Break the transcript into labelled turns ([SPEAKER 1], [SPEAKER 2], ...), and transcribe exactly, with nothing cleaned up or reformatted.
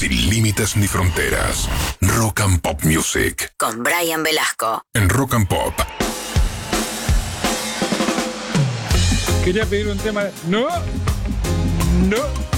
[SPEAKER 1] sin límites ni fronteras. Rock and Pop Music.
[SPEAKER 2] Con Brian Velasco.
[SPEAKER 1] En Rock and Pop.
[SPEAKER 3] Quería pedir un tema. No, no.